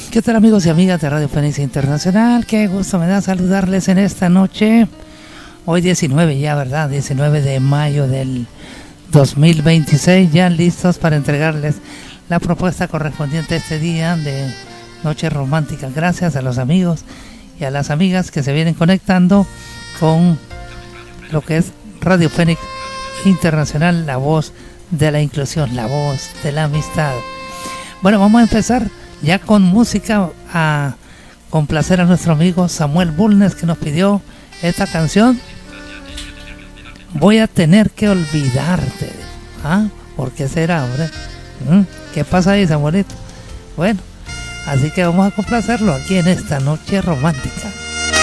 ¿Qué tal, amigos y amigas de Radio Fénix Internacional? Qué gusto me da saludarles en esta noche. Hoy 19 ya, ¿verdad? 19 de mayo del 2026, ya listos para entregarles la propuesta correspondiente a este día de Noche Romántica. Gracias a los amigos y a las amigas que se vienen conectando con lo que es Radio Fénix Internacional, la voz de la inclusión, la voz de la amistad. Bueno, vamos a empezar ya con música, a complacer a nuestro amigo Samuel Bulnes, que nos pidió esta canción. Voy a tener que olvidarte. ¿Ah? ¿Por qué será, hombre? ¿Qué pasa ahí, Samuelito? Bueno, así que vamos a complacerlo aquí en esta noche romántica.